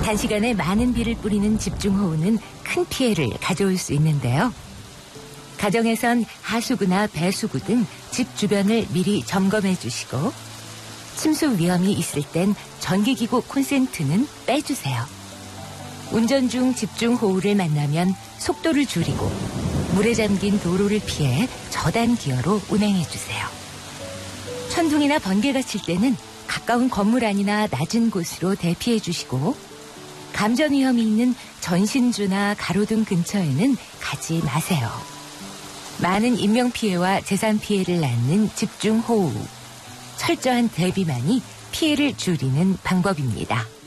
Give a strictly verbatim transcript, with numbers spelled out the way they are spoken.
단시간에 많은 비를 뿌리는 집중호우는 큰 피해를 가져올 수 있는데요. 가정에선 하수구나 배수구 등 집 주변을 미리 점검해 주시고 침수 위험이 있을 땐 전기기구 콘센트는 빼주세요. 운전 중 집중호우를 만나면 속도를 줄이고 물에 잠긴 도로를 피해 저단 기어로 운행해 주세요. 천둥이나 번개가 칠 때는 가까운 건물 안이나 낮은 곳으로 대피해 주시고 감전 위험이 있는 전신주나 가로등 근처에는 가지 마세요. 많은 인명피해와 재산 피해를 낳는 집중호우. 철저한 대비만이 피해를 줄이는 방법입니다.